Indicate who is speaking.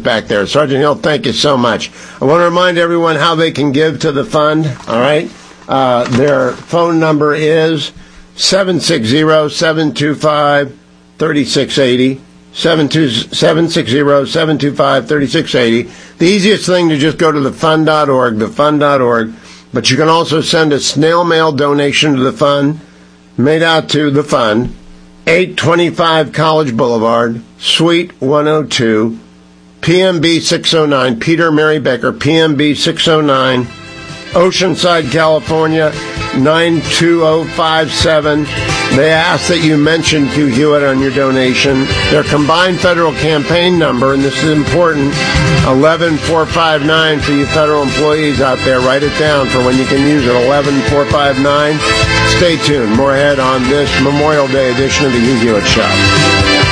Speaker 1: back there. Sergeant Hill, thank you so much. I want to remind everyone how they can give to the fund, all right? Their phone number is 760-725-3680. 760-725-3680. The easiest thing to just go to thefund.org, but you can also send a snail mail donation to the fund, made out to the fund, 825 College Boulevard, Suite 102, PMB 609, Peter Mary Becker, PMB 609, Oceanside, California, 92057. They ask that you mention Hugh Hewitt on your donation. Their combined federal campaign number, and this is important, 11459 for you federal employees out there. Write it down for when you can use it, 11459. Stay tuned. More ahead on this Memorial Day edition of the Hugh Hewitt Show.